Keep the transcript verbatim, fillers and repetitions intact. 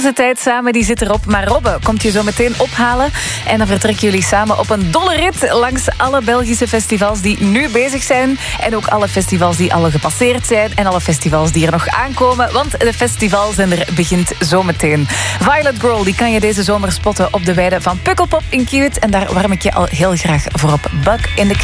Onze tijd samen die zit erop, maar Robbe komt je zo meteen ophalen. En dan vertrekken jullie samen op een dolle rit langs alle Belgische festivals die nu bezig zijn. En ook alle festivals die al gepasseerd zijn. En alle festivals die er nog aankomen. Want de festivalzender begint zo meteen. Violet Girl, die kan je deze zomer spotten op de weide van Pukkelpop in Kiewit. En daar warm ik je al heel graag voor op. Bug in the